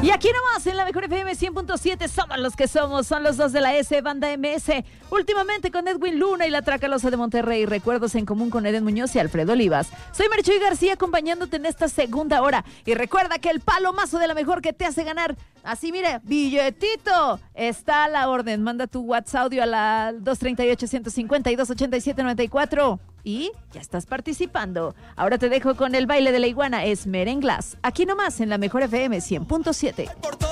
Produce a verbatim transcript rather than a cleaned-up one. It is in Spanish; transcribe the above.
Y aquí nomás en la Mejor F M cien punto siete somos los que somos, son los dos de la S, Banda M S. Últimamente con Edwin Luna y la Tracalosa de Monterrey, recuerdos en común con Eden Muñoz y Alfredo Olivas. Soy Marchuy García acompañándote en esta segunda hora. Y recuerda que el palomazo de la mejor que te hace ganar, así mire, billetito, está a la orden. Manda tu WhatsApp audio a la dos tres ocho, uno cinco dos, ocho siete nueve cuatro. Y ya estás participando. Ahora te dejo con el baile de la iguana, es Merenglas. Aquí nomás en la Mejor F M cien punto siete.